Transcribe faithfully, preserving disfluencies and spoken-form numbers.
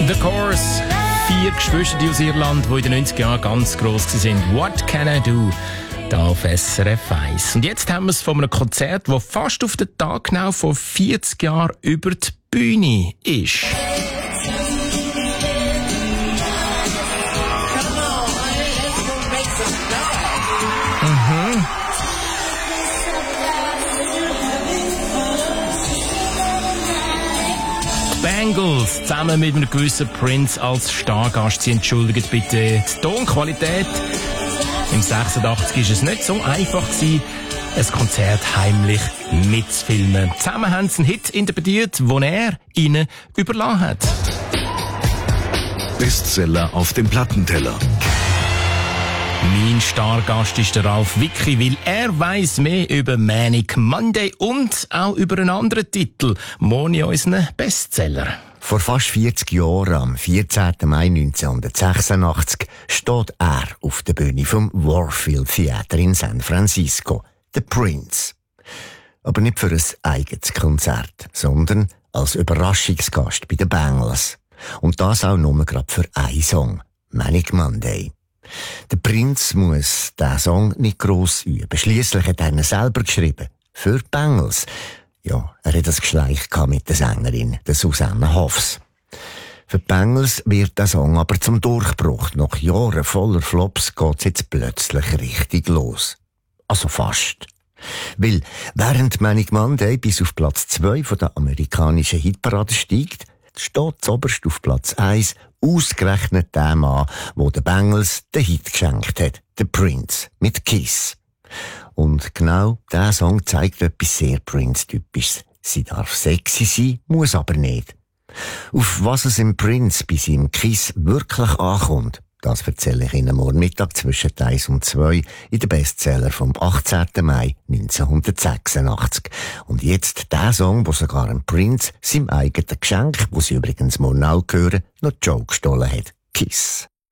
The Course, vier Geschwister aus Irland, die in den neunziger Jahren ganz gross waren. What Can I Do? Da auf S R F eins. Und jetzt haben wir es von einem Konzert, das fast auf den Tag genau vor vierzig Jahren über die Bühne ist. Mhm. Bangles zusammen mit einem gewissen Prince als Stargast. Sie entschuldigt bitte die Tonqualität. Im sechsundachtzig war es nicht so einfach gewesen, ein Konzert heimlich mitzufilmen. Zusammen haben sie einen Hit interpretiert, den er ihnen überlassen hat. Bestseller auf dem Plattenteller. Mein Stargast ist der Ralf Wicki, weil er weiss mehr über Manic Monday und auch über einen anderen Titel, Moni unseren Bestseller. Vor fast vierzig Jahren, am vierzehnten Mai neunzehnhundertsechsundachtzig, steht er auf der Bühne vom Warfield Theater in San Francisco, der Prince. Aber nicht für ein eigenes Konzert, sondern als Überraschungsgast bei den Bangles. Und das auch nur gerade für einen Song, Manic Monday. Der Prinz muss diesen Song nicht gross üben. Schliesslich hat er ihn selber geschrieben. Für die Bangles. Ja, er hat das Geschleich mit der Sängerin, der Susanne Hoffs. Für die Bangles wird der Song aber zum Durchbruch. Nach Jahren voller Flops geht's jetzt plötzlich richtig los. Also fast. Weil, während Manic Monday bis auf Platz zwei von der amerikanischen Hitparade steigt, steht zuoberst auf Platz eins ausgerechnet der Mann, der den Bangles den Hit geschenkt hat, der Prince, mit Kiss. Und genau dieser Song zeigt etwas sehr Prince-Typisches. Sie darf sexy sein, muss aber nicht. Auf was es im Prince bei seinem Kiss wirklich ankommt, das erzähle ich Ihnen morgen Mittag zwischen eins und zwei in den Bestseller vom achtzehnten Mai neunzehnhundertsechsundachtzig. Und jetzt der Song, wo sogar ein Prince seinem eigenen Geschenk, wo Sie übrigens morgen auch hören, noch Joe gestohlen hat. Kiss.